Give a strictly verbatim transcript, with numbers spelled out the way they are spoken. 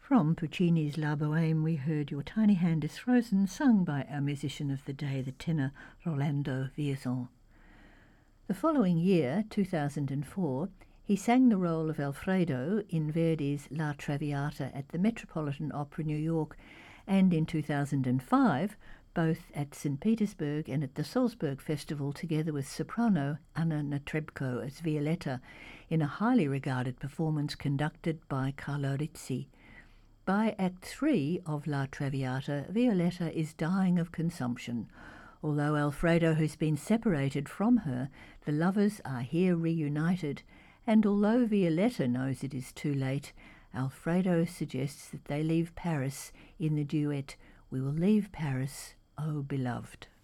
From Puccini's La Bohème, we heard Your Tiny Hand is Frozen, sung by our musician of the day, the tenor Rolando Villazon. The following year, two thousand four, he sang the role of Alfredo in Verdi's La Traviata at the Metropolitan Opera, New York, and in two thousand five, both at Saint Petersburg and at the Salzburg Festival, together with soprano Anna Netrebko as Violetta, in a highly regarded performance conducted by Carlo Rizzi. By Act Three of La Traviata, Violetta is dying of consumption. Although Alfredo has been separated from her, the lovers are here reunited, and although Violetta knows it is too late, Alfredo suggests that they leave Paris in the duet, We Will Leave Paris, Oh Beloved.